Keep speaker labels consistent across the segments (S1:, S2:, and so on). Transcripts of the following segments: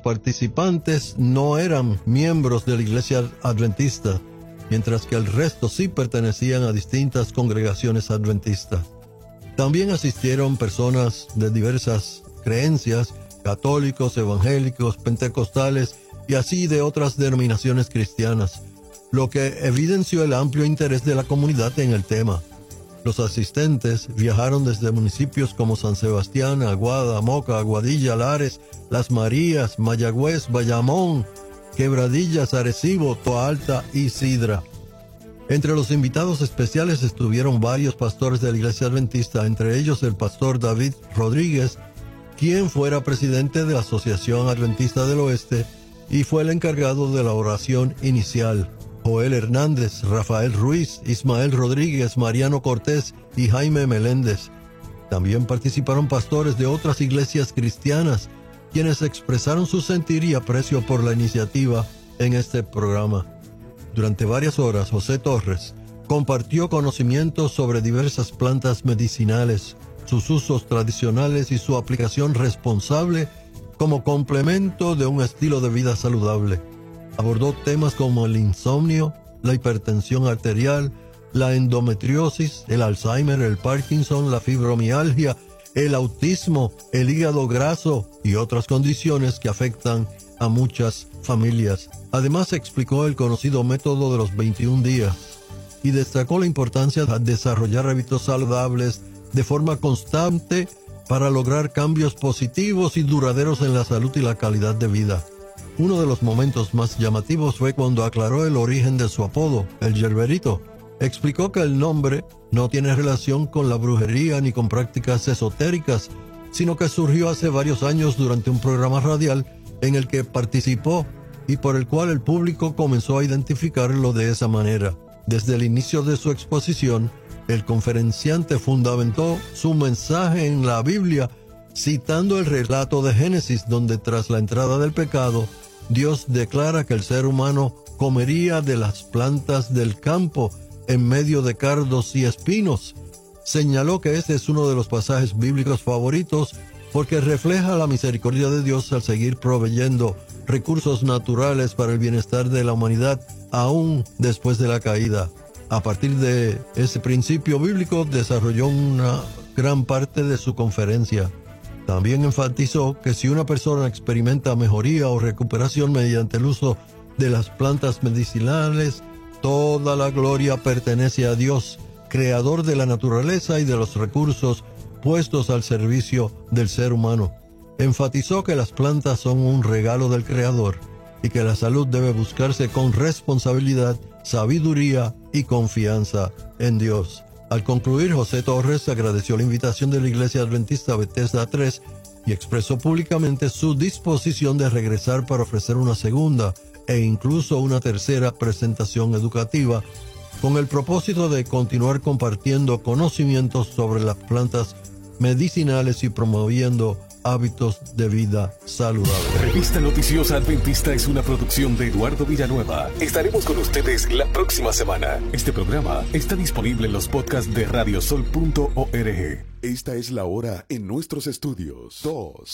S1: participantes no eran miembros de la Iglesia Adventista, mientras que el resto sí pertenecían a distintas congregaciones adventistas. También asistieron personas de diversas creencias, católicos, evangélicos, pentecostales y así de otras denominaciones cristianas, lo que evidenció el amplio interés de la comunidad en el tema. Los asistentes viajaron desde municipios como San Sebastián, Aguada, Moca, Aguadilla, Lares, Las Marías, Mayagüez, Bayamón, Quebradillas, Arecibo, Toa Alta y Sidra. Entre los invitados especiales estuvieron varios pastores de la Iglesia Adventista, entre ellos el pastor David Rodríguez, quien fuera presidente de la Asociación Adventista del Oeste y fue el encargado de la oración inicial. Joel Hernández, Rafael Ruiz, Ismael Rodríguez, Mariano Cortés y Jaime Meléndez. También participaron pastores de otras iglesias cristianas, quienes expresaron su sentir y aprecio por la iniciativa en este programa. Durante varias horas, José Torres compartió conocimientos sobre diversas plantas medicinales, sus usos tradicionales y su aplicación responsable como complemento de un estilo de vida saludable. Abordó temas como el insomnio, la hipertensión arterial, la endometriosis, el Alzheimer, el Parkinson, la fibromialgia, el autismo, el hígado graso y otras condiciones que afectan a muchas familias. Además explicó el conocido método de los 21 días y destacó la importancia de desarrollar hábitos saludables de forma constante para lograr cambios positivos y duraderos en la salud y la calidad de vida. Uno de los momentos más llamativos fue cuando aclaró el origen de su apodo, el Yerberito. Explicó que el nombre no tiene relación con la brujería ni con prácticas esotéricas, sino que surgió hace varios años durante un programa radial en el que participó y por el cual el público comenzó a identificarlo de esa manera. Desde el inicio de su exposición, el conferenciante fundamentó su mensaje en la Biblia, citando el relato de Génesis, donde tras la entrada del pecado, Dios declara que el ser humano comería de las plantas del campo en medio de cardos y espinos. Señaló que este es uno de los pasajes bíblicos favoritos porque refleja la misericordia de Dios al seguir proveyendo recursos naturales para el bienestar de la humanidad aún después de la caída. A partir de ese principio bíblico desarrolló una gran parte de su conferencia. También enfatizó que si una persona experimenta mejoría o recuperación mediante el uso de las plantas medicinales, toda la gloria pertenece a Dios, creador de la naturaleza y de los recursos puestos al servicio del ser humano. Enfatizó que las plantas son un regalo del Creador y que la salud debe buscarse con responsabilidad, sabiduría y confianza en Dios. Al concluir, José Torres agradeció la invitación de la Iglesia Adventista Bethesda 3 y expresó públicamente su disposición de regresar para ofrecer una segunda e incluso una tercera presentación educativa con el propósito de continuar compartiendo conocimientos sobre las plantas medicinales y promoviendo hábitos de vida saludable.
S2: Revista Noticiosa Adventista es una producción de Eduardo Villanueva. Estaremos con ustedes la próxima semana. Este programa está disponible en los podcasts de radiosol.org. Esta es la hora en nuestros estudios.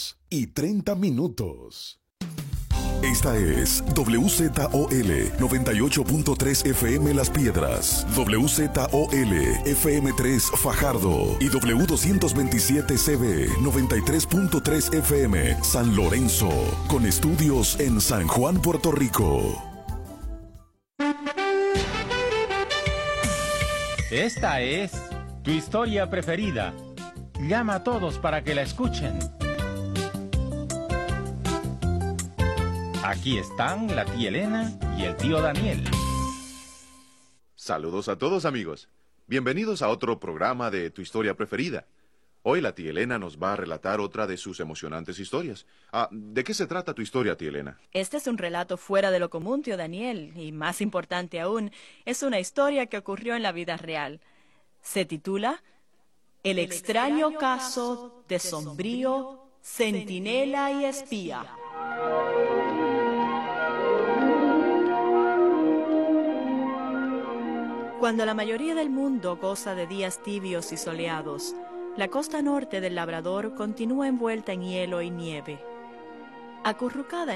S2: 2:30. Esta es WZOL 98.3 FM Las Piedras, WZOL FM 3 Fajardo y W227CB 93.3 FM San Lorenzo, con estudios en San Juan, Puerto Rico.
S3: Esta es tu historia preferida. Llama a todos para que la escuchen. Aquí están la tía Elena y el tío Daniel.
S4: Saludos a todos, amigos. Bienvenidos a otro programa de Tu Historia Preferida. Hoy la tía Elena nos va a relatar otra de sus emocionantes historias. ¿De qué se trata tu historia, tía Elena?
S5: Este es un relato fuera de lo común, tío Daniel, y más importante aún, es una historia que ocurrió en la vida real. Se titula El extraño caso de Sombrío, Centinela y Espía. Cuando la mayoría del mundo goza de días tibios y soleados, la costa norte del Labrador continúa envuelta en hielo y nieve. Acurrucada